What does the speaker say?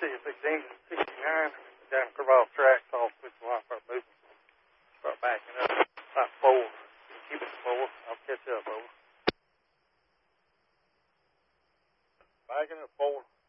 it's engine 69 down Crevalle track, so I'll switch the line, start moving, start backing up. About 4. Keep it to 4. I'll catch up over. Backing at 4.